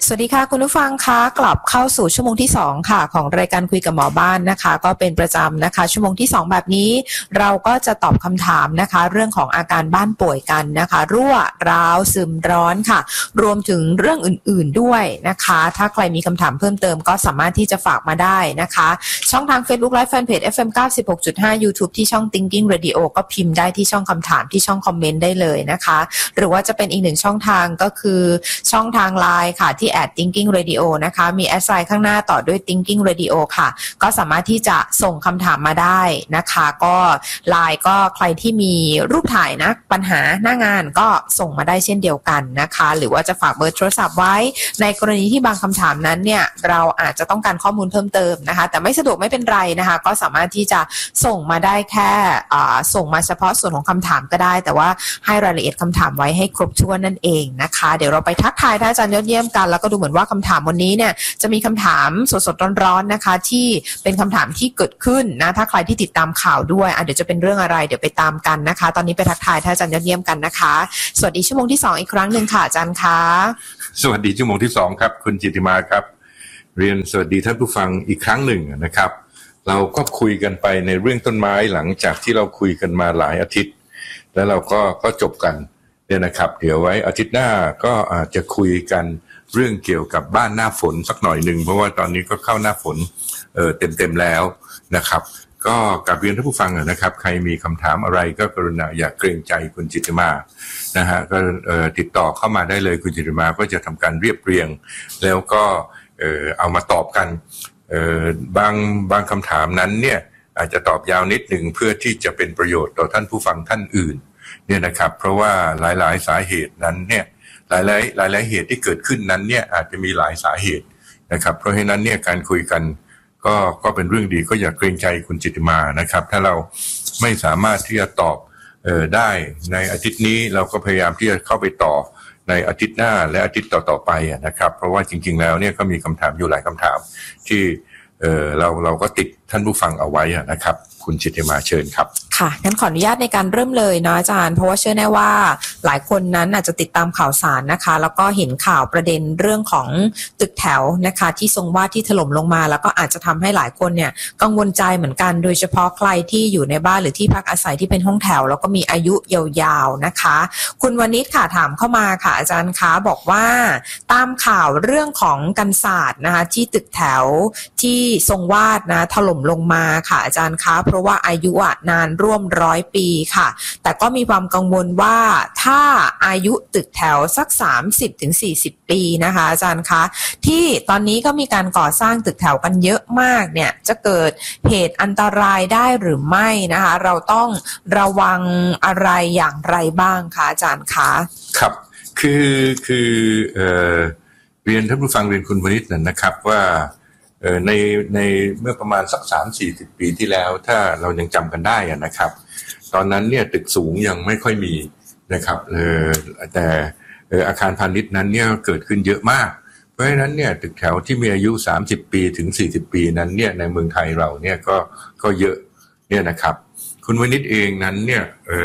สวัสดีค่ะคุณผู้ฟังคะกลับเข้าสู่ชั่วโมงที่2ค่ะของรายการคุยกับหมอบ้านนะคะก็เป็นประจำนะคะชั่วโมงที่2แบบนี้เราก็จะตอบคำถามนะคะเรื่องของอาการบ้านป่วยกันนะคะรั่วร้าวซึมร้อนค่ะรวมถึงเรื่องอื่นๆด้วยนะคะถ้าใครมีคำถามเพิ่มเติมก็สามารถที่จะฝากมาได้นะคะช่องทาง Facebook Live Fanpage FM 96.5 YouTube ที่ช่อง Thinking Radio ก็พิมพ์ได้ที่ช่องคำถามที่ช่องคอมเมนต์ได้เลยนะคะหรือว่าจะเป็นอีกหนึ่งช่องทางก็คือช่องทาง LINE ค่ะที่Thinking Radio นะคะมีแอดไซน์ข้างหน้าต่อด้วย Thinking Radio ค่ะก็สามารถที่จะส่งคำถามมาได้นะคะก็ไลน์ก็ใครที่มีรูปถ่ายนะปัญหาหน้างานก็ส่งมาได้เช่นเดียวกันนะคะหรือว่าจะฝากเบอร์โทรศัพท์ไว้ในกรณีที่บางคำถามนั้นเนี่ยเราอาจจะต้องการข้อมูลเพิ่มเติมนะคะแต่ไม่สะดวกไม่เป็นไรนะคะก็สามารถที่จะส่งมาได้แค่ส่งมาเฉพาะส่วนของคำถามก็ได้แต่ว่าให้รายละเอียดคำถามไว้ให้ครบถ้วนนั่นเองนะคะเดี๋ยวเราไปทักทายท่านอาจารย์ยอดเยี่ยมกันแล้วก็ดูเหมือนว่าคำถามวันนี้เนี่ยจะมีคำถามสดๆร้อนๆนะคะที่เป็นคำถามที่เกิดขึ้นนะถ้าใครที่ติดตามข่าวด้วยเดี๋ยวจะเป็นเรื่องอะไรเดี๋ยวไปตามกันนะคะตอนนี้ไปทักทายท่านอาจารย์ยอดเยี่ยมกันนะคะสวัสดีชั่วโมงที่2อีกครั้งนึงค่ะอาจารย์คะสวัสดีชั่วโมงที่2ครับคุณจิตติมาครับเรียนสวัสดีท่านผู้ฟังอีกครั้งหนึ่งนะครับเราก็คุยกันไปในเรื่องต้นไม้หลังจากที่เราคุยกันมาหลายอาทิตย์แล้วเราก็จบกันเนี่ยนะครับเดี๋ยวไว้อาทิตย์หน้าก็อาจจะคุยกันเรื่องเกี่ยวกับบ้านหน้าฝนสักหน่อยหนึ่งเพราะว่าตอนนี้ก็เข้าหน้าฝนเต็มแล้วนะครับก็กลับเรียนท่านผู้ฟังนะครับใครมีคำถามอะไรก็กรุณาอย่าเกรงใจคุณจิตติมานะฮะก็ติดต่อเข้ามาได้เลยคุณจิตติมาก็จะทำการเรียบเรียงแล้วก็เอามาตอบกันบางคำถามนั้นเนี่ยอาจจะตอบยาวนิดหนึ่งเพื่อที่จะเป็นประโยชน์ต่อท่านผู้ฟังท่านอื่นเนี่ยนะครับเพราะว่าหลายสาเหตุนั้นเนี่ยหลายเหตุที่เกิดขึ้นนั้นเนี่ยอาจจะมีหลายสาเหตุนะครับเพราะฉะนั้นเนี่ยการคุยกันก็เป็นเรื่องดีก็อย่าเกรงใจคุณจิตติมานะครับถ้าเราไม่สามารถที่จะตอบได้ในอาทิตย์นี้เราก็พยายามที่จะเข้าไปต่อในอาทิตย์หน้าและอาทิตย์ต่อไปนะครับเพราะว่าจริงๆแล้วเนี่ยก็มีคำถามอยู่หลายคำถามที่เราก็ติดท่านผู้ฟังเอาไว้นะครับคุณจิตติมาเชิญครับค่ะงั้นขออนุญาตในการเริ่มเลยนะอาจารย์เพราะว่าเชื่อแน่ว่าหลายคนนั้นอาจจะติดตามข่าวสารนะคะแล้วก็เห็นข่าวประเด็นเรื่องของตึกแถวนะคะที่ทรงวาดที่ถล่มลงมาแล้วก็อาจจะทำให้หลายคนเนี่ยกังวลใจเหมือนกันโดยเฉพาะใครที่อยู่ในบ้านหรือที่พักอาศัยที่เป็นห้องแถวแล้วก็มีอายุยาวๆนะคะคุณวณิชค่ะถามเข้ามาค่ะอาจารย์คะบอกว่าตามข่าวเรื่องของกันศาสตร์นะคะที่ตึกแถวที่ทรงวาดนะถล่มลงมาค่ะอาจารย์คะเพราะว่าอายุนานร่วม100 ปีค่ะแต่ก็มีความกังวลว่าถ้าอายุตึกแถวสัก 30-40 ปีนะคะอาจารย์คะที่ตอนนี้ก็มีการก่อสร้างตึกแถวกันเยอะมากเนี่ยจะเกิดเหตุอันตรายได้หรือไม่นะคะเราต้องระวังอะไรอย่างไรบ้างคะอาจารย์คะครับคือเรียนท่านผู้ฟังเรียนคุณวณิชนะครับว่าในเมื่อประมาณสัก 30-40 ปีที่แล้วถ้าเรายังจำกันได้นะครับตอนนั้นเนี่ยตึกสูงยังไม่ค่อยมีนะครับแต่อาคารพาณิชย์นั้นเนี่ยเกิดขึ้นเยอะมากเพราะฉะนั้นเนี่ยตึกแถวที่มีอายุ30 ปีถึง40 ปีนั้นเนี่ยในเมืองไทยเราเนี่ยก็เยอะเนี่ยนะครับคุณวณิชเองนั้นเนี่ย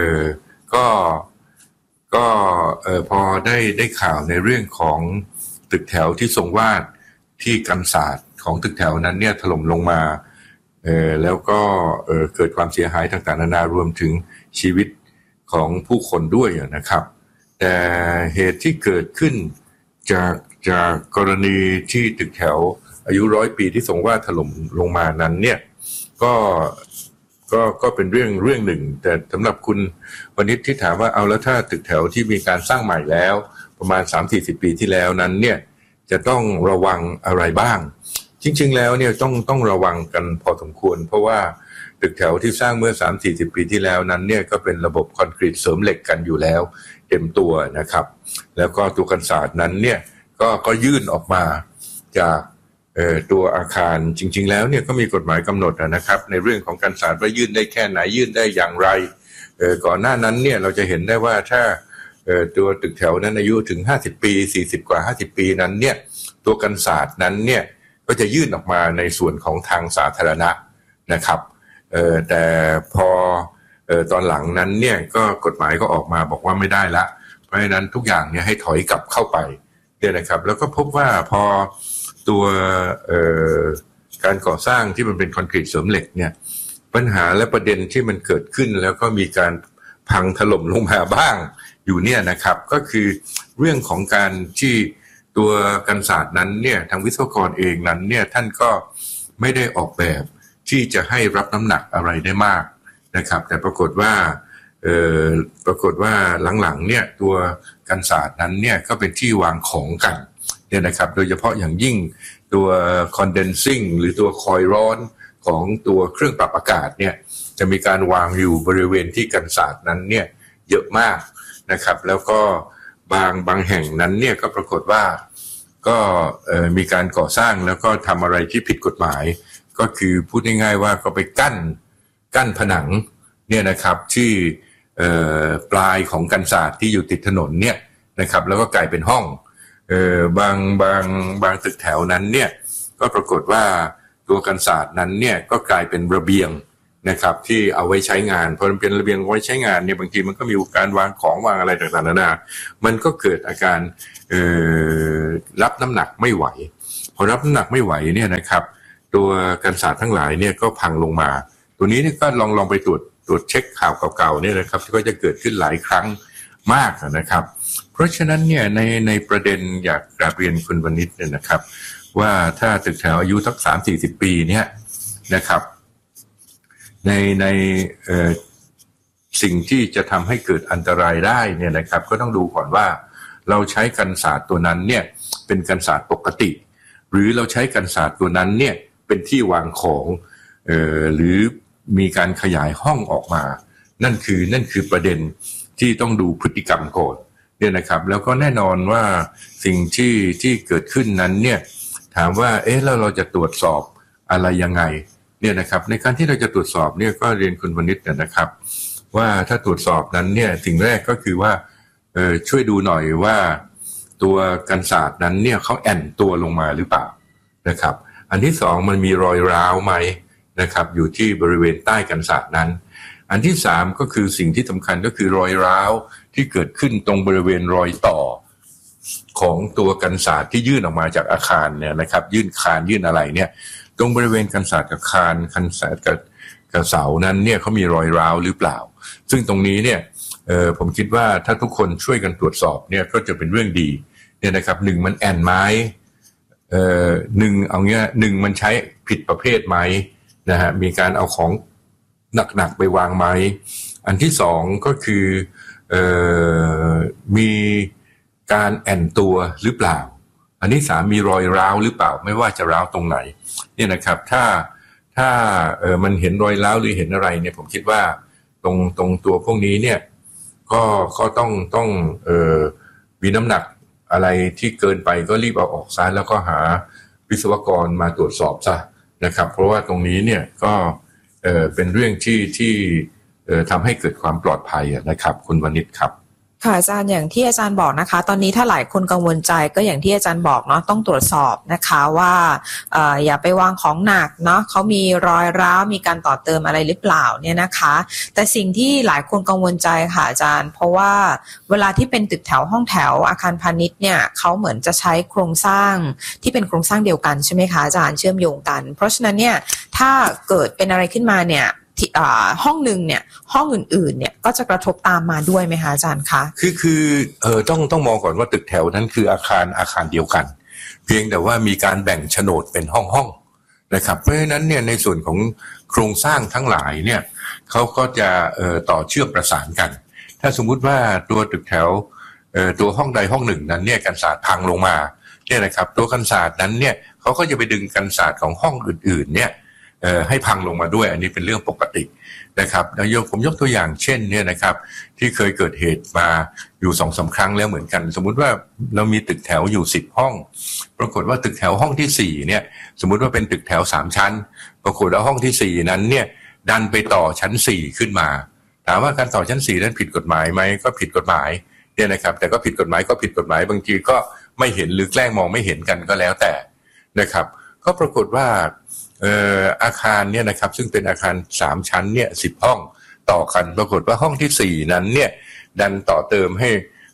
ก็พอได้ข่าวในเรื่องของตึกแถวที่ทรงวาดที่กันศาสตร์ของตึกแถวนั้นเนี่ยถล่มลงมาแล้วก็เกิดความเสียหายต่างๆนานารวมถึงชีวิตของผู้คนด้วยนะครับแต่เหตุที่เกิดขึ้นจากกรณีที่ตึกแถวอายุ100 ปีที่ทรงวาดถล่มลงมานั้นเนี่ยก็เป็นเรื่องหนึ่งแต่สำหรับคุณวณิชที่ถามว่าเอาแล้วถ้าตึกแถวที่มีการสร้างใหม่แล้วประมาณ 30-40 ปีที่แล้วนั้นเนี่ยจะต้องระวังอะไรบ้างจริงๆแล้วเนี่ยต้องระวังกันพอสมควรเพราะว่าตึกแถวที่สร้างเมื่อ 30-40 ปีที่แล้วนั้นเนี่ยก็เป็นระบบคอนกรีตเสริมเหล็กกันอยู่แล้วเต็มตัวนะครับแล้วก็ตัวกันศาสตร์นั้นเนี่ยก็ยื่นออกมาจากตัวอาคารจริงๆแล้วเนี่ยก็มีกฎหมายกำหนดนะครับในเรื่องของกันศาสตร์ว่ายื่นได้แค่ไหนยื่นได้อย่างไรก่อนหน้านั้นเนี่ยเราจะเห็นได้ว่าถ้าตัวตึกแถวนั้นอายุถึง50 ปี40 กว่า50 ปีนั้นเนี่ยตัวกันศาสตร์นั้นเนี่ยก็จะยื่นออกมาในส่วนของทางสาธารณะนะครับแต่พอตอนหลังนั้นเนี่ยก็กฎหมายก็ออกมาบอกว่าไม่ได้ละเพราะฉะนั้นทุกอย่างเนี่ยให้ถอยกลับเข้าไปเนี่ยนะครับแล้วก็พบว่าพอตัวการก่อสร้างที่มันเป็นคอนกรีตเสริมเหล็กเนี่ยปัญหาและประเด็นที่มันเกิดขึ้นแล้วก็มีการพังถล่มลงมาบ้างอยู่เนี่ยนะครับก็คือเรื่องของการที่ตัวกันศาสตร์นั้นเนี่ยทางวิศวกรเองนั้นเนี่ยท่านก็ไม่ได้ออกแบบที่จะให้รับน้ำหนักอะไรได้มากนะครับแต่ปรากฏว่าหลังๆเนี่ยตัวกันศาสตร์นั้นเนี่ยก็เป็นที่วางของกันเนี่ยนะครับโดยเฉพาะอย่างยิ่งตัว condensing หรือตัวคอยล์ร้อนของตัวเครื่องปรับอากาศเนี่ยจะมีการวางอยู่บริเวณที่กันศาสตร์นั้นเนี่ยเยอะมากนะครับแล้วก็บางแห่งนั้นเนี่ยก็ปรากฏว่าก็มีการก่อสร้างแล้วก็ทำอะไรที่ผิดกฎหมายก็คือพูดง่ายๆว่าก็ไปกั้นผนังเนี่ยนะครับที่ปลายของกันศาสตร์ที่อยู่ติดถนนเนี่ยนะครับแล้วก็กลายเป็นห้องบางตึกแถวนั้นเนี่ยก็ปรากฏว่าตัวกันศาสตร์นั้นเนี่ยก็กลายเป็นระเบียงนะครับที่เอาไว้ใช้งานพอมันเป็นระเบียงไว้ใช้งานเนี่ยบางทีมันก็มีการวางของวางอะไรต่างๆนานามันก็เกิดอาการรับน้ำหนักไม่ไหวพอรับน้ำหนักไม่ไหวเนี่ยนะครับตัวกันศาสตร์ทั้งหลายเนี่ยก็พังลงมาตัวนี้ก็ลองไปตรวจเช็คข่าวเก่าๆเนี่ยนะครับก็จะเกิดขึ้นหลายครั้งมากนะครับเพราะฉะนั้นเนี่ยในประเด็นอยากกราบเรียนคุณวณิชเนี่ยนะครับว่าถ้าตึกแถวอายุสัก 30-40 ปีเนี่ยนะครับในสิ่งที่จะทำให้เกิดอันตรายได้เนี่ยนะครับก็ต้องดูก่อนว่าเราใช้กันศาสตร์ตัวนั้นเนี่ยเป็นกันศาสตร์ปกติหรือเราใช้กันศาสตร์ตัวนั้นเนี่ยเป็นที่วางของหรือมีการขยายห้องออกมานั่นคือประเด็นที่ต้องดูพฤติกรรมก่อนเนี่ยนะครับแล้วก็แน่นอนว่าสิ่งที่เกิดขึ้นนั้นเนี่ยถามว่าแล้วเราจะตรวจสอบอะไรยังไงเนี่ยนะครับในการที่เราจะตรวจสอบเนี่ยก็เรียนคุณวณิชนะครับว่าถ้าตรวจสอบนั้นเนี่ยสิ่งแรกก็คือว่าช่วยดูหน่อยว่าตัวกันศาสตร์นั้นเนี่ยเขาแอนตัวลงมาหรือเปล่านะครับอันที่สองมันมีรอยร้าวไหมนะครับอยู่ที่บริเวณใต้กันศาสตร์นั้นอันที่สามก็คือสิ่งที่สำคัญก็คือรอยร้าวที่เกิดขึ้นตรงบริเวณรอยต่อของตัวกันศาสตร์ที่ยื่นออกมาจากอาคารเนี่ยนะครับยื่นคานยื่นอะไรเนี่ยตรงบริเวณกันศาสตร์กับคานกันศาสตร์กับเสานั้นเนี่ยเขามีรอยร้าวหรือเปล่าซึ่งตรงนี้เนี่ยผมคิดว่าถ้าทุกคนช่วยกันตรวจสอบเนี่ยก็จะเป็นเรื่องดีเนี่ยนะครับหนึ่งมันแอนไม้หนึ่งเอาเงี้ยหนึ่งมันใช้ผิดประเภทไหมนะฮะมีการเอาของหนักๆไปวางไหมอันที่สองก็คือมีการแอนตัวหรือเปล่าอันที่สามมีรอยร้าวหรือเปล่าไม่ว่าจะร้าวตรงไหนเนี่ยนะครับถ้ามันเห็นรอยร้าวหรือเห็นอะไรเนี่ยผมคิดว่าตรงตัวพวกนี้เนี่ยก็ต้องมีน้ำหนักอะไรที่เกินไปก็รีบเอาออกซะแล้วก็หาวิศวกรมาตรวจสอบซะนะครับเพราะว่าตรงนี้เนี่ยก็เป็นเรื่องที่ทำให้เกิดความปลอดภัยนะครับคุณวณิชครับค่ะอาจารย์อย่างที่อาจารย์บอกนะคะตอนนี้ถ้าหลายคนกังวลใจก็อย่างที่อาจารย์บอกเนาะต้องตรวจสอบนะคะว่าอย่าไปวางของหนักเนาะเขามีรอยร้าวมีการต่อเติมอะไรหรือเปล่าเนี่ยนะคะแต่สิ่งที่หลายคนกังวลใจค่ะอาจารย์เพราะว่าเวลาที่เป็นตึกแถวห้องแถวอาคารพาณิชย์เนี่ยเขาเหมือนจะใช้โครงสร้างที่เป็นโครงสร้างเดียวกันใช่ไหมคะอาจารย์เชื่อมโยงกันเพราะฉะนั้นเนี่ยถ้าเกิดเป็นอะไรขึ้นมาเนี่ยห้องหนึ่งเนี่ยห้องอื่นๆเนี่ยก็จะกระทบตามมาด้วยไหมคะอาจารย์คะคือต้องมองก่อนว่าตึกแถวนั้นคืออาคารเดียวกันเพียงแต่ว่ามีการแบ่งโฉนดเป็นห้องนะครับเพราะฉะนั้นเนี่ยในส่วนของโครงสร้างทั้งหลายเนี่ยเขาก็จะต่อเชื่อมประสานกันถ้าสมมุติว่าตัวตึกแถวตัวห้องใดห้องหนึ่งนั้นเนี่ยกันศาสตร์พังลงมาเนี่ยนะครับตัวกันศาสตร์นั้นเนี่ยเขาก็จะไปดึงกันศาสตร์ของห้องอื่นๆเนี่ยให้พังลงมาด้วยอันนี้เป็นเรื่องปกตินะครับผมยกตัวอย่างเช่นเนี่ยนะครับที่เคยเกิดเหตุมาอยู่ 2-3 ครั้งแล้วเหมือนกันสมมุติว่าเรามีตึกแถวอยู่10ห้องปรากฏว่าตึกแถวห้องที่4เนี่ยสมมุติว่าเป็นตึกแถว3ชั้นปรากฏว่าห้องที่4นั้นเนี่ยดันไปต่อชั้น4ขึ้นมาถามว่าการต่อชั้น4นั้นผิดกฎหมายไหมก็ผิดกฎหมายเนี่ยนะครับแต่ก็ผิดกฎหมายบางทีก็ไม่เห็นหรือแกล้งมองไม่เห็นกันก็แล้วแต่นะครับก็ปรากฏว่าอาคารเนี่ยนะครับซึ่งเป็นอาคาร3ชั้นเนี่ย10ห้องต่อกันปรากฏว่าห้องที่4นั้นเนี่ยดันต่อเติมให้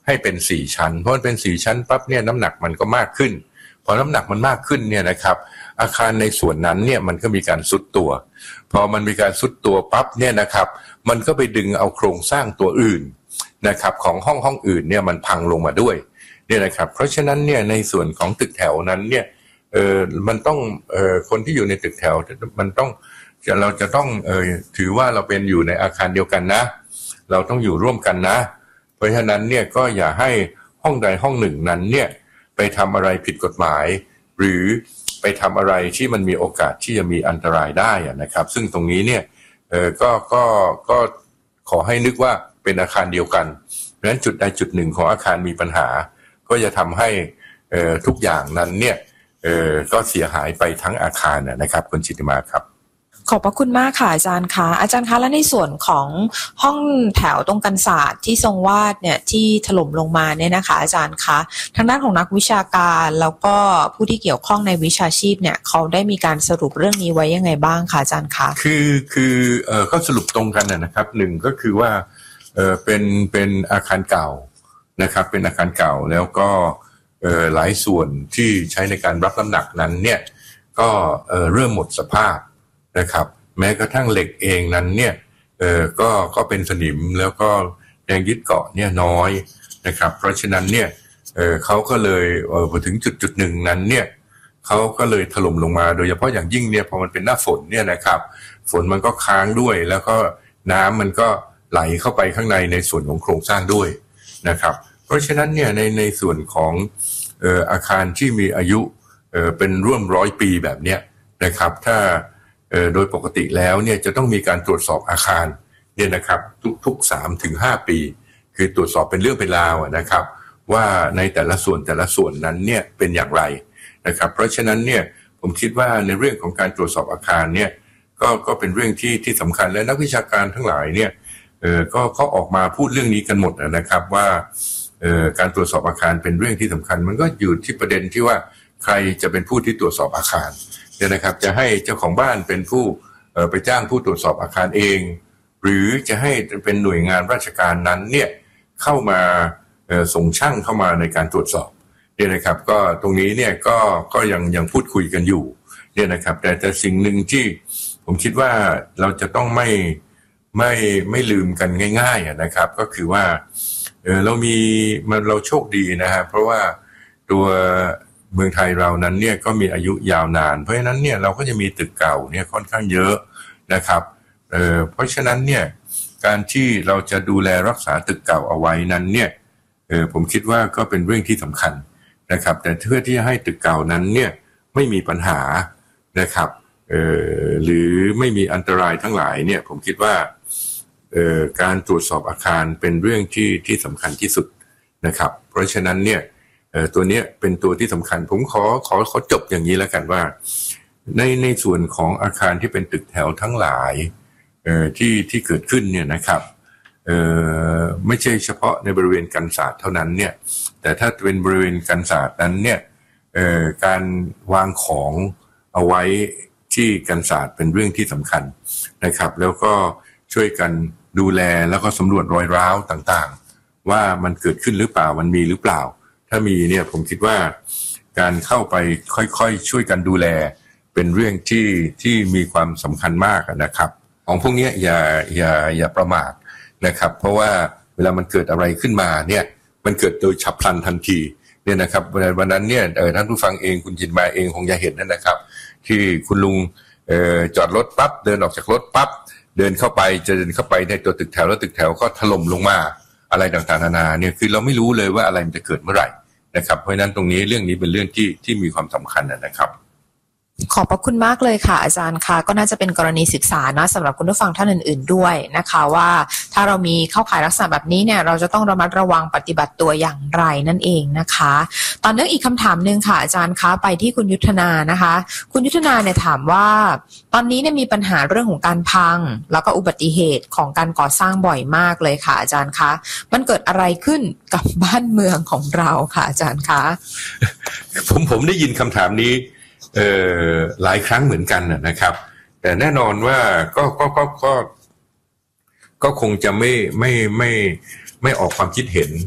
ให้เป็น4ชั้นเพราะมันเป็น4ชั้นปั๊บเนี่ยน้ำหนักมันก็มากขึ้นพอน้ำหนักมันมากขึ้นเนี่ยนะครับอาคารในส่วนนั้นเนี่ยมันก็มีการทรุดตัวพอมันมีการทรุดตัวปั๊บเนี่ยนะครับมันก็ไปดึงเอาโครงสร้างตัวอื่นนะครับของห้องอื่นเนี่ยมันพังลงมาด้วยเนี่ยนะครับเพราะฉะนั้นเนี่ยในส่วนของตึกแถวนั้นเนี่ยมันต้องคนที่อยู่ในตึกแถวมันต้องเราจะต้องถือว่าเราเป็นอยู่ในอาคารเดียวกันนะเราต้องอยู่ร่วมกันนะเพราะฉะนั้นเนี่ยก็อย่าให้ห้องใดห้องหนึ่งนั้นเนี่ยไปทำอะไรผิดกฎหมายหรือไปทำอะไรที่มันมีโอกาสที่จะมีอันตรายได้นะครับซึ่งตรงนี้เนี่ยก็ขอให้นึกว่าเป็นอาคารเดียวกันเพราะฉะนั้นจุดใดจุดหนึ่งของอาคารมีปัญหาก็จะทำให้ทุกอย่างนั้นเนี่ยก็เสียหายไปทั้งอาคารนะครับคุณจิตติมาครับขอบพระคุณมากค่ะอาจารย์คะและในส่วนของห้องแถวตรงกันศาสตร์ที่ทรงวาดเนี่ยที่ถล่มลงมาเนี่ยนะคะอาจารย์คะทางด้านของนักวิชาการแล้วก็ผู้ที่เกี่ยวข้องในวิชาชีพเนี่ยเขาได้มีการสรุปเรื่องนี้ไว้ยังไงบ้างคะอาจารย์คะคือก็สรุปตรงกันนะครับหนึ่งก็คือว่าเป็นอาคารเก่านะครับเป็นอาคารเก่าแล้วก็หลายส่วนที่ใช้ในการรับน้ำหนักนั้นเนี่ยก็เริ่มหมดสภาพนะครับแม้กระทั่งเหล็กเองนั้นเนี่ยก็เป็นสนิมแล้วก็แรงยึดเกาะเนี่ยน้อยนะครับเพราะฉะนั้นเนี่ยเขาก็เลยพอถึงจุดหนึ่งนั้นเนี่ยเขาก็เลยถล่มลงมาโดยเฉพาะอย่างยิ่งเนี่ยพอมันเป็นหน้าฝนเนี่ยนะครับฝนมันก็ค้างด้วยแล้วก็น้ำมันก็ไหลเข้าไปข้างในส่วนของโครงสร้างด้วยนะครับเพราะฉะนั้นเนี่ยในส่วนของอาคารที่มีอายุเป็นร่วม100 ปีแบบเนี้ยนะครับถ้าโดยปกติแล้วเนี่ยจะต้องมีการตรวจสอบอาคารเนี่ยนะครับทุก 3-5 ปีคือตรวจสอบเป็นเรื่องเป็นราวนะครับว่าในแต่ละส่วนนั้นเนี่ยเป็นอย่างไรนะครับเพราะฉะนั้นเนี่ยผมคิดว่าในเรื่องของการตรวจสอบอาคารเนี่ยก็เป็นเรื่องที่สำคัญและนักวิชาการทั้งหลายเนี่ยก็ออกมาพูดเรื่องนี้กันหมดนะครับว่าการตรวจสอบอาคารเป็นเรื่องที่สำคัญมันก็อยู่ที่ประเด็นที่ว่าใครจะเป็นผู้ที่ตรวจสอบอาคารเนี่ยนะครับจะให้เจ้าของบ้านเป็นผู้ไปจ้างผู้ตรวจสอบอาคารเองหรือจะให้เป็นหน่วยงานราชการนั้นเนี่ยเข้ามาส่งช่างเข้ามาในการตรวจสอบเนี่ยนะครับก็ตรงนี้เนี่ยก็ยังพูดคุยกันอยู่เนี่ยนะครับแต่สิ่งหนึ่งที่ผมคิดว่าเราจะต้องไม่ลืมกันง่ายๆนะครับก็คือว่าเราโชคดีนะครับเพราะว่าตัวเมืองไทยเรานั้นเนี่ยก็มีอายุยาวนานเพราะฉะนั้นเนี่ยเราก็จะมีตึกเก่าเนี่ยค่อนข้างเยอะนะครับเพราะฉะนั้นเนี่ยการที่เราจะดูแลรักษาตึกเก่าเอาไว้นั้นเนี่ยผมคิดว่าก็เป็นเรื่องที่สำคัญนะครับแต่เพื่อที่จะให้ตึกเก่านั้นเนี่ยไม่มีปัญหานะครับหรือไม่มีอันตรายทั้งหลายเนี่ยผมคิดว่าการตรวจสอบอาคารเป็นเรื่องที่สำคัญที่สุดนะครับเพราะฉะนั้นเนี่ยตัวนี้เป็นตัวที่สำคัญผมขอจบอย่างนี้แล้วกันว่าในส่วนของอาคารที่เป็นตึกแถวทั้งหลายที่เกิดขึ้นเนี่ยนะครับไม่ใช่เฉพาะในบริเวณกันศาสตร์เท่านั้นเนี่ยแต่ถ้าเป็นบริเวณกันศาสตร์นั้นเนี่ยการวางของเอาไว้ที่กันศาสตร์เป็นเรื่องที่สำคัญนะครับแล้วก็ช่วยกันดูแลแล้วก็สำรวจรอยร้าวต่างๆว่ามันเกิดขึ้นหรือเปล่ามันมีหรือเปล่าถ้ามีเนี่ยผมคิดว่าการเข้าไปค่อยๆช่วยกันดูแลเป็นเรื่องที่มีความสำคัญมากนะครับของพวกนี้อย่าประมาทนะครับเพราะว่าเวลามันเกิดอะไรขึ้นมาเนี่ยมันเกิดโดยฉับพลันทันทีเนี่ยนะครับวันนั้นเนี่ยท่านผู้ฟังเองคุณจินมาเองคงจะเห็นนะครับที่คุณลุงจอดรถปั๊บเดินออกจากรถปั๊บเดินเข้าไปในตัวตึกแถวแล้วตึกแถวก็ถล่มลงมาอะไรต่างๆนานาเนี่ยคือเราไม่รู้เลยว่าอะไรมันจะเกิดเมื่อไหร่นะครับเพราะฉะนั้นตรงนี้เรื่องนี้เป็นเรื่องที่มีความสำคัญนะครับขอบพระคุณมากเลยค่ะอาจารย์คะก็น่าจะเป็นกรณีศึกษานะสำหรับคุณผู้ฟังท่านอื่นๆด้วยนะคะว่าถ้าเรามีเข้าข่ายลักษณะแบบนี้เนี่ยเราจะต้องระมัดระวังปฏิบัติตัวอย่างไรนั่นเองนะคะตอนนี้อีกคำถามนึงค่ะอาจารย์คะไปที่คุณยุทธนานะคะคุณยุทธนาเนี่ยถามว่าตอนนี้เนี่ยมีปัญหาเรื่องของการพังแล้วก็อุบัติเหตุของการก่อสร้างบ่อยมากเลยค่ะอาจารย์คะมันเกิดอะไรขึ้นกับบ้านเมืองของเราค่ะอาจารย์คะผมได้ยินคำถามนี้หลายครั้งเหมือนกันนะครับแต่แน่นอนว่าก็คงจะไม่ออกความคิดเห็น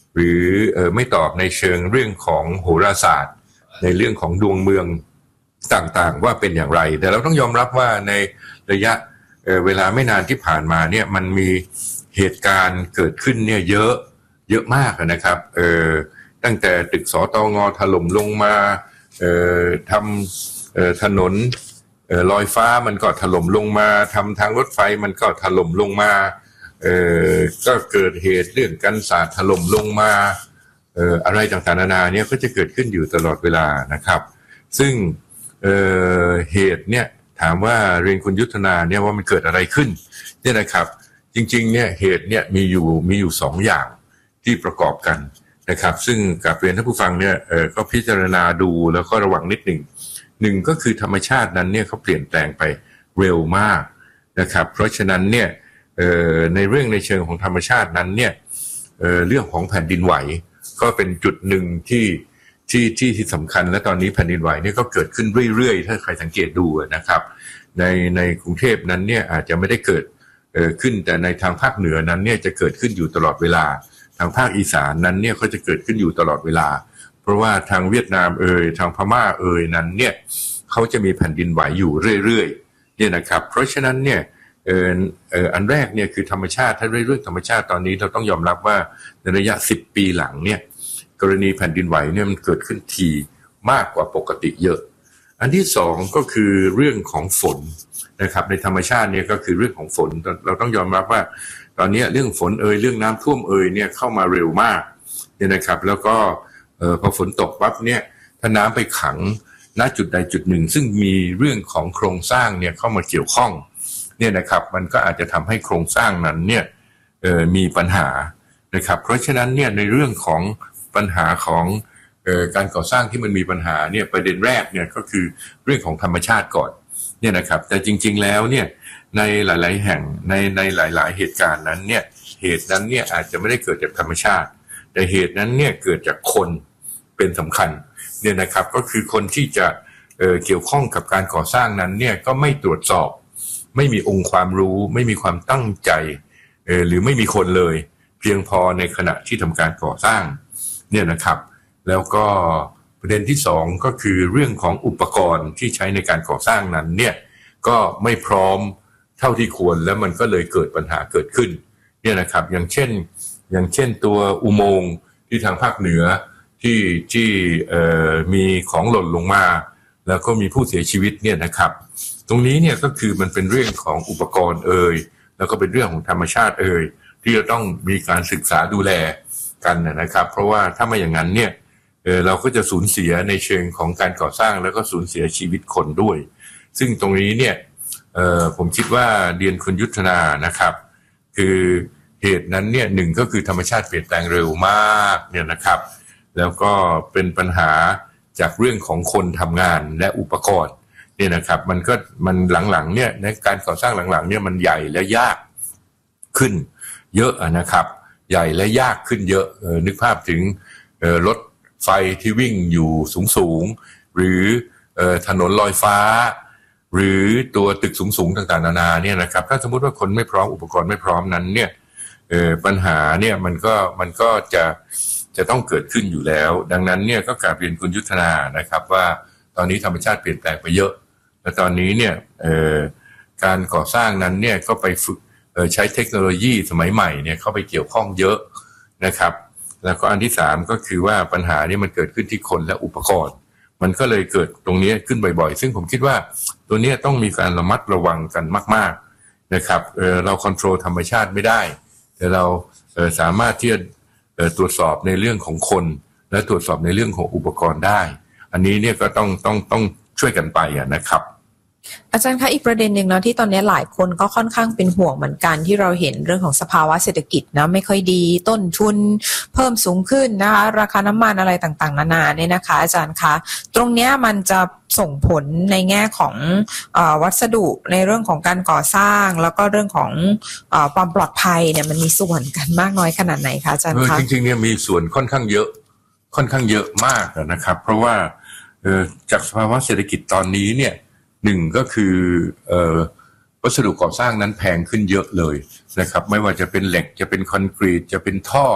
หรือไม่ตอบในเชิงเรื่องของโหราศาสตร์ในเรื่องของดวงเมืองต่างๆว่าเป็นอย่างไรแต่เราต้องยอมรับว่าในระยะเวลาไม่นานที่ผ่านมาเนี่ยมันมีเหตุการณ์เกิดขึ้นเนี่ยเยอะมากนะครับตั้งแต่ตึกสตง.ถล่มลงมาทำถนนลอยฟ้ามันก็ถล่มลงมาทำทางรถไฟมันก็ถล่มลงมาก็เกิดเหตุเรื่องกันศาสตร์ถล่มลงมาอะไรต่างๆนานาเนี่ยก็จะเกิดขึ้นอยู่ตลอดเวลานะครับซึ่งเหตุเนี่ยถามว่าเรียนคุณยุทธนาเนี่ยว่ามันเกิดอะไรขึ้นเนี่ยนะครับจริงๆเนี่ยเหตุเนี่ยมีอยู่สองอย่างที่ประกอบกันนะครับซึ่งกับเรียนท่านผู้ฟังเนี่ยก็พิจารณาดูแล้วก็ระวังนิดหนึ่งก็คือธรรมชาตินั้นเนี่ยเขาเปลี่ยนแปลงไปเร็วมากนะครับเพราะฉะนั้นเนี่ยในเรื่องในเชิงของธรรมชาตินั้นเนี่ยเรื่องของแผ่นดินไหวก็เป็นจุดหนึ่งที่สำคัญและตอนนี้แผ่นดินไหวเนี่ยก็เกิดขึ้นเรื่อยๆถ้าใครสังเกตดูนะครับในกรุงเทพนั้นเนี่ยอาจจะไม่ได้เกิดขึ้นแต่ในทางภาคเหนือนั้นเนี่ยจะเกิดขึ้นอยู่ตลอดเวลาทางภาคอีสานนั้นเนี่ยก็จะเกิดขึ้นอยู่ตลอดเวลาเพราะว่าทางเวียดนามทางพม่านั้นเนี่ยเขาจะมีแผ่นดินไหวอยู่เรื่อยๆเนี่ยนะครับเพราะฉะนั้นเนี่ยอันแรกเนี่ยคือธรรมชาติถ้าเรื่องธรรมชาติตอนนี้เราต้องยอมรับว่าในระยะ10 ปีหลังเนี่ยกรณีแผ่นดินไหวเนี่ยมันเกิดขึ้นทีมากกว่าปกติเยอะอันที่สองก็คือเรื่องของฝนนะครับในธรรมชาติเนี่ยก็คือเรื่องของฝนเราต้องยอมรับว่าตอนนี้เรื่องฝนเรื่องน้ำท่วมเนี่ยเข้ามาเร็วมากเนี่ยนะครับแล้วก็พอฝนตกปั๊บเนี่ยถ้าน้ำไปขังณจุดใดจุดหนึ่งซึ่งมีเรื่องของโครงสร้างเนี่ยเข้ามาเกี่ยวข้องเนี่ยนะครับมันก็อาจจะทำให้โครงสร้างนั้นเนี่ยมีปัญหานะครับเพราะฉะนั้นเนี่ยในเรื่องของปัญหาของการก่อสร้างที่มันมีปัญหาเนี่ยประเด็นแรกเนี่ยก็คือเรื่องของธรรมชาติก่อนเนี่ยนะครับแต่จริงๆแล้วเนี่ยในหลายๆแห่งในหลายๆเหตุการณ์นั้นเนี่ยเหตุนั้นเนี่ยอาจจะไม่ได้เกิดจากธรรมชาติแต่เหตุนั้นเนี่ยเกิดจากคนเป็นสำคัญเนี่ยนะครับก็คือคนที่จะเกี่ยวข้องกับการก่อสร้างนั้นเนี่ยก็ไม่ตรวจสอบไม่มีองค์ความรู้ไม่มีความตั้งใจหรือไม่มีคนเลยเพียงพอในขณะที่ทำการก่อสร้างเนี่ยนะครับแล้วก็ประเด็นที่สองก็คือเรื่องของอุปกรณ์ที่ใช้ในการก่อสร้างนั้นเนี่ยก็ไม่พร้อมเท่าที่ควรแล้วมันก็เลยเกิดปัญหาเกิดขึ้นเนี่ยนะครับอย่างเช่นตัวอุโมงค์ที่ทางภาคเหนือที่มีของหล่นลงมาแล้วก็มีผู้เสียชีวิตเนี่ยนะครับตรงนี้เนี่ยก็คือมันเป็นเรื่องของอุปกรณ์แล้วก็เป็นเรื่องของธรรมชาติที่จะต้องมีการศึกษาดูแลกันนะครับเพราะว่าถ้าไม่อย่างนั้นเนี่ยเราก็จะสูญเสียในเชิงของการก่อสร้างแล้วก็สูญเสียชีวิตคนด้วยซึ่งตรงนี้เนี่ยผมคิดว่าเรียนคุณยุทธนานะครับคือเหตุนั้นเนี่ยหนึ่งก็คือธรรมชาติเปลี่ยนแปลงเร็วมากเนี่ยนะครับแล้วก็เป็นปัญหาจากเรื่องของคนทำงานและอุปกรณ์เนี่ยนะครับมันหลังๆเนี่ยในการก่อสร้างหลังๆเนี่ยมันใหญ่และยากขึ้นเยอะนะครับใหญ่และยากขึ้นเยอะนึกภาพถึงรถไฟที่วิ่งอยู่สูงหรือถนนลอยฟ้าหรือตัวตึกสูงต่างๆนานาเนี่ยนะครับถ้าสมมุติว่าคนไม่พร้อมอุปกรณ์ไม่พร้อมนั้นเนี่ยปัญหาเนี่ยมันก็จะต้องเกิดขึ้นอยู่แล้วดังนั้นเนี่ยก็กราบเรียนคุณยุทธนานะครับว่าตอนนี้ธรรมชาติเปลี่ยนแปลงไปเยอะและตอนนี้เนี่ยการก่อสร้างนั้นเนี่ยก็ไปฝึกใช้เทคโนโลยีสมัยใหม่เนี่ยเข้าไปเกี่ยวข้องเยอะนะครับแล้วก็อันที่สามก็คือว่าปัญหานี้มันเกิดขึ้นที่คนและอุปกรณ์มันก็เลยเกิดตรงนี้ขึ้นบ่อยๆซึ่งผมคิดว่าตัวนี้ต้องมีการระมัดระวังกันมากๆนะครับเราควบคุมธรรมชาติไม่ได้แต่เราสามารถที่จะตรวจสอบในเรื่องของคนและตรวจสอบในเรื่องของอุปกรณ์ได้อันนี้เนี่ยก็ต้องช่วยกันไปนะครับอาจารย์คะอีกประเด็นหนึ่งนะที่ตอนนี้หลายคนก็ค่อนข้างเป็นห่วงเหมือนกันที่เราเห็นเรื่องของสภาวะเศรษฐกิจนะไม่ค่อยดีต้นทุนเพิ่มสูงขึ้นนะคะราคาน้ำมันอะไรต่างๆนานาเนี่ยนะคะอาจารย์คะตรงเนี้ยมันจะส่งผลในแง่ของวัสดุในเรื่องของการก่อสร้างแล้วก็เรื่องของความปลอดภัยเนี่ยมันมีส่วนกันมากน้อยขนาดไหนคะอาจารย์คะจริงๆเนี่ยมีส่วนค่อนข้างเยอะมากนะครับเพราะว่าจากสภาวะเศรษฐกิจตอนนี้เนี่ยหนึ่งก็คือวัสดุก่อสร้างนั้นแพงขึ้นเยอะเลยนะครับไม่ว่าจะเป็นเหล็กจะเป็นคอนกรีตจะเป็นท่อ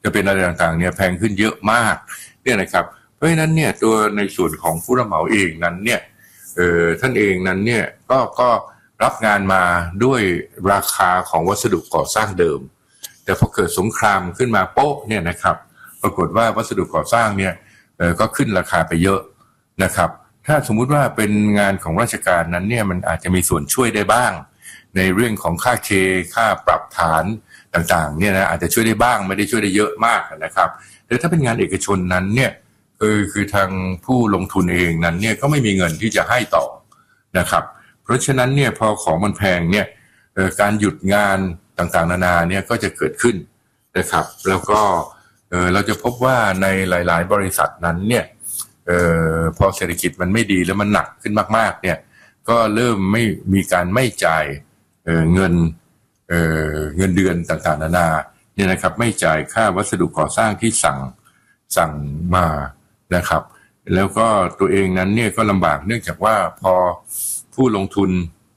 จะเป็นอะไรต่างๆเนี่ยแพงขึ้นเยอะมากเนี่ยนะครับเพราะฉะนั้นเนี่ยตัวในส่วนของผู้รับเหมาเองนั้นเนี่ยท่านเองนั้นเนี่ยก็รับงานมาด้วยราคาของวัสดุก่อสร้างเดิมแต่พอเกิดสงครามขึ้นมาโป๊ะเนี่ยนะครับปรากฏว่าวัสดุก่อสร้างเนี่ยก็ขึ้นราคาไปเยอะนะครับถ้าสมมุติว่าเป็นงานของราชการนั้นเนี่ยมันอาจจะมีส่วนช่วยได้บ้างในเรื่องของค่าเคค่าปรับฐานต่างๆเนี่ยนะอาจจะช่วยได้บ้างไม่ได้ช่วยได้เยอะมากนะครับแต่ถ้าเป็นงานเอกชนนั้นเนี่ยคือทางผู้ลงทุนเองนั้นเนี่ยก็ไม่มีเงินที่จะให้ต่อนะครับเพราะฉะนั้นเนี่ยพอของมันแพงเนี่ยการหยุดงานต่างๆนานาเนี่ยก็จะเกิดขึ้นนะครับแล้วก็เราจะพบว่าในหลายๆบริษัทนั้นเนี่ยพอเศรษฐกิจมันไม่ดีแล้วมันหนักขึ้นมากๆเนี่ยก็เริ่มไม่มีการไม่จ่ายเงินเดือนต่างๆนานาเนี่ยนะครับไม่จ่ายค่าวัสดุก่อสร้างที่สั่งมานะครับแล้วก็ตัวเองนั้นเนี่ยก็ลำบากเนื่องจากว่าพอผู้ลงทุน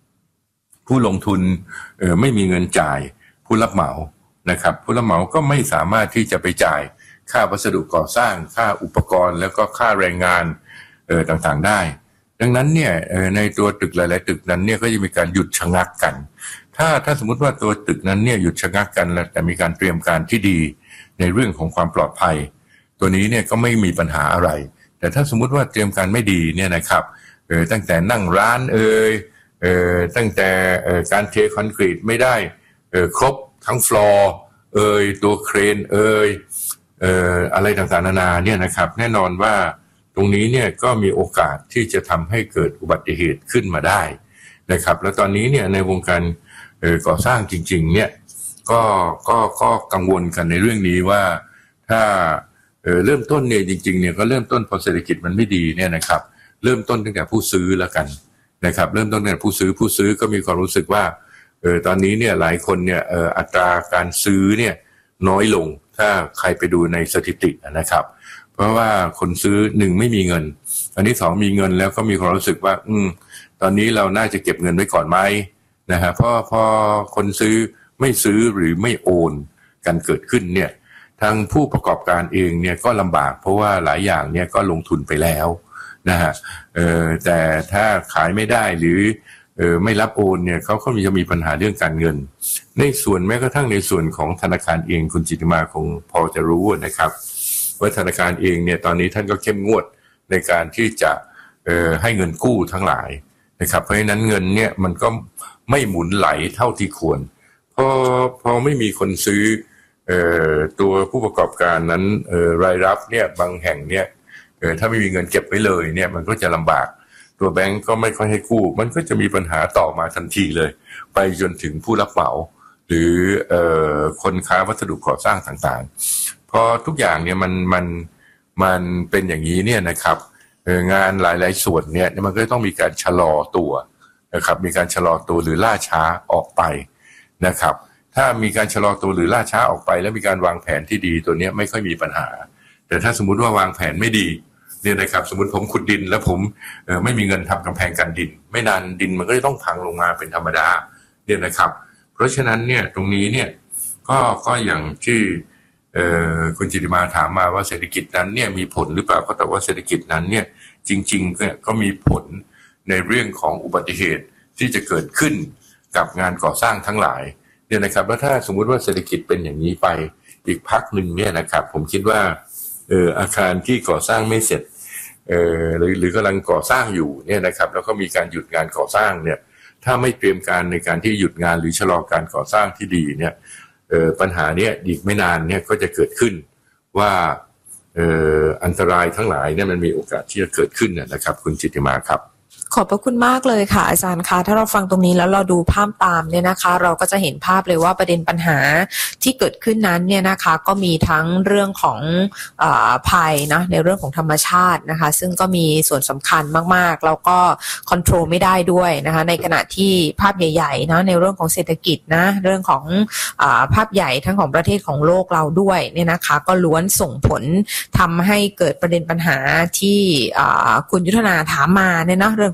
ไม่มีเงินจ่ายผู้รับเหมานะครับผู้รับเหมาก็ไม่สามารถที่จะไปจ่ายค่าวัสดุก่อสร้างค่าอุปกรณ์แล้วก็ค่าแรงงานต่างๆได้ดังนั้นเนี่ยในตัวตึกหลายๆตึกนั้นเนี่ยก็จะมีการหยุดชะงักกันถ้าสมมุติว่าตัวตึกนั้นเนี่ยหยุดชะงักกันแล้วแต่มีการเตรียมการที่ดีในเรื่องของความปลอดภัยตัวนี้เนี่ยก็ไม่มีปัญหาอะไรแต่ถ้าสมมุติว่าเตรียมการไม่ดีเนี่ยนะครับตั้งแต่นั่งร้านตั้งแต่การเทคอนกรีตไม่ได้ครบทั้งฟลอร์ตัวเครนอะไรต่างๆนานาเนี่ยนะครับแน่นอนว่าตรงนี้เนี่ยก็มีโอกาสที่จะทำให้เกิดอุบัติเหตุขึ้นมาได้นะครับแล้วตอนนี้เนี่ยในวงการก่อสร้างจริงๆเนี่ยก็กังวลกันในเรื่องนี้ว่าถ้าเริ่มต้นเนี่ยจริงๆเนี่ยก็เริ่มต้นพอเศรษฐกิจมันไม่ดีเนี่ยนะครับเริ่มต้นตั้งแต่ผู้ซื้อแล้วกันนะครับเริ่มต้นตั้งแต่ผู้ซื้อก็มีความรู้สึกว่าตอนนี้เนี่ยหลายคนเนี่ยอัตราการซื้อเนี่ยน้อยลงถ้าใครไปดูในสถิตินะครับเพราะว่าคนซื้อหนึ่งไม่มีเงินอันที่สองมีเงินแล้วก็มีความรู้สึกว่าตอนนี้เราน่าจะเก็บเงินไว้ก่อนไหมนะฮะพอคนซื้อไม่ซื้อหรือไม่โอนกันเกิดขึ้นเนี่ยทางผู้ประกอบการเองเนี่ยก็ลำบากเพราะว่าหลายอย่างเนี่ยก็ลงทุนไปแล้วนะฮะแต่ถ้าขายไม่ได้หรือไม่รับโอนเนี่ยเขาก็จะมีปัญหาเรื่องการเงินในส่วนแม้กระทั่งในส่วนของธนาคารเองคุณจิตติมาคงพอจะรู้นะครับว่าธนาคารเองเนี่ยตอนนี้ท่านก็เข้มงวดในการที่จะให้เงินกู้ทั้งหลายนะครับเพราะฉะนั้นเงินเนี่ยมันก็ไม่หมุนไหลเท่าที่ควรพอไม่มีคนซื้อตัวผู้ประกอบการนั้นรายรับเนี่ยบางแห่งเนี่ยถ้าไม่มีเงินเก็บไว้เลยเนี่ยมันก็จะลำบากตัวแบงก์ก็ไม่ค่อยให้กู้มันก็จะมีปัญหาต่อมาทันทีเลยไปจนถึงผู้รับเหมาหรือคนค้าวัสดุก่อสร้างต่างๆพอทุกอย่างเนี่ยมันเป็นอย่างนี้เนี่ยนะครับงานหลายๆส่วนเนี่ยมันก็ต้องมีการชะลอตัวนะครับมีการชะลอตัวหรือล่าช้าออกไปนะครับถ้ามีการชะลอตัวหรือล่าช้าออกไปแล้วมีการวางแผนที่ดีตัวนี้ไม่ค่อยมีปัญหาแต่ถ้าสมมุติว่าวางแผนไม่ดีเนี่ยนะครับสมมุติผมขุดดินแล้วผมไม่มีเงินทำกำแพงกันดินไม่นานดินมันก็จะต้องพังลงมาเป็นธรรมดาเนี่ยนะครับเพราะฉะนั้นเนี่ยตรงนี้เนี่ยก็อย่างที่คุณจิตติมาถามมาว่าเศรษฐกิจนั้นเนี่ยมีผลหรือเปล่าก็แต่ว่าเศรษฐกิจนั้นเนี่ยจริงๆก็มีผลในเรื่องของอุบัติเหตุที่จะเกิดขึ้นกับงานก่อสร้างทั้งหลายเนี่ยนะครับแล้วถ้าสมมุติว่าเศรษฐกิจเป็นอย่างนี้ไปอีกพักหนึ่งเนี่ยนะครับผมคิดว่าอาคารที่ก่อสร้างไม่เสร็จหรือกำลังก่อสร้างอยู่เนี่ยนะครับแล้วก็มีการหยุดงานก่อสร้างเนี่ยถ้าไม่เตรียมการในการที่หยุดงานหรือชะลอการก่อสร้างที่ดีเนี่ยปัญหาเนี้ยอีกไม่นานเนี่ยก็จะเกิดขึ้นว่าอันตรายทั้งหลายเนี่ยมันมีโอกาสที่จะเกิดขึ้นนะครับคุณจิตติมาครับขอบพระคุณมากเลยค่ะอาจารย์คะถ้าเราฟังตรงนี้แล้วเราดูภาพตามเนี่ยนะคะเราก็จะเห็นภาพเลยว่าประเด็นปัญหาที่เกิดขึ้นนั้นเนี่ยนะคะก็มีทั้งเรื่องของภัยนะในเรื่องของธรรมชาตินะคะซึ่งก็มีส่วนสำคัญมากๆแล้วก็คอนโทรลไม่ได้ด้วยนะคะในขณะที่ภาพใหญ่ๆนะในเรื่องของเศรษฐกิจนะเรื่องของภาพใหญ่ทั้งของประเทศของโลกเราด้วยเนี่ยนะคะก็ล้วนส่งผลทำให้เกิดประเด็นปัญหาที่คุณยุทธนาถามมาเนี่ยนะเรื่องของ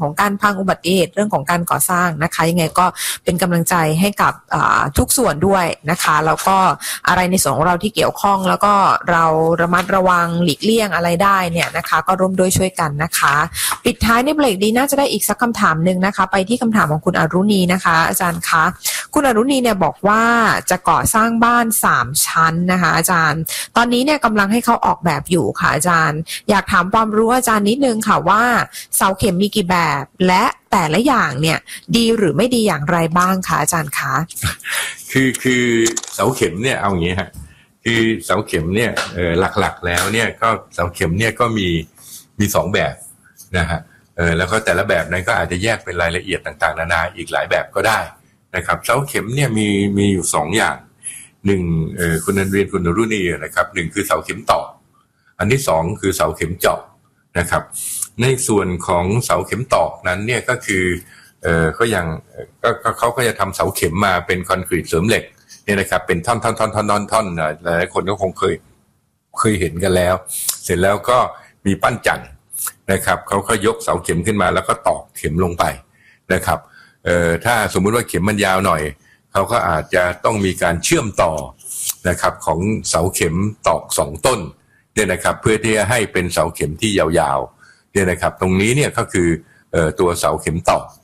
ของการพังอุบัติเหตุเรื่องของการก่อสร้างนะคะยังไงก็เป็นกำลังใจให้กับทุกส่วนด้วยนะคะแล้วก็อะไรในส่วนของเราที่เกี่ยวข้องแล้วก็เราระมัดระวังหลีกเลี่ยงอะไรได้เนี่ยนะคะก็ร่วมด้วยช่วยกันนะคะปิดท้ายในเบรกนี้น่าจะได้อีกสักคำถามนึงนะคะไปที่คำถามของคุณอรุณีนะคะอาจารย์คะคุณอรุณีเนี่ยบอกว่าจะก่อสร้างบ้าน3ชั้นนะคะอาจารย์ตอนนี้เนี่ยกำลังให้เขาออกแบบอยู่ค่ะอาจารย์อยากถามความรู้อาจารย์นิดนึงค่ะว่าเสาเข็มมีกี่แบบและแต่ละอย่างเนี่ยดีหรือไม่ดีอย่างไรบ้างคะอาจารย์คะคือเสาเข็มเนี่ยเอาอย่างนี้ฮะคือเสาเข็มเนี่ยหลักๆแล้วเนี่ยก็เสาเข็มเนี่ยก็มี2แบบนะฮะแล้วก็แต่ละแบบนั้นก็อาจจะแยกเป็นรายละเอียดต่างๆนานาอีกหลายแบบก็ได้นะครับเสาเข็มเนี่ยมีอยู่2อย่าง1คุณนันเรียนคุณนรุณีนะครับ1คือเสาเข็มต่ออันที่2คือเสาเข็มเจาะนะครับในส่วนของเสาเข็มตอกนั้นเนี่ยก็คือก็อย่างเขาก็จะทำเสาเข็มมาเป็นคอนกรีตเสริมเหล็กเนี่ยนะครับเป็นท่อนหลายคนก็คงเคยเห็นกันแล้วเสร็จแล้วก็มีปั้นจันทร์นะครับเขาก็ยกเสาเข็มขึ้นมาแล้วก็ตอกเข็มลงไปนะครับถ้าสมมุติว่าเข็มมันยาวหน่อยเขาก็อาจจะต้องมีการเชื่อมต่อนะครับของเสาเข็มตอก2ต้นเนี่ยนะครับเพื่อที่จะให้เป็นเสาเข็มที่ยาวๆเนี่ยนะครับตรงนี้เนี่ยก็คือตัวเสาเข็มตอก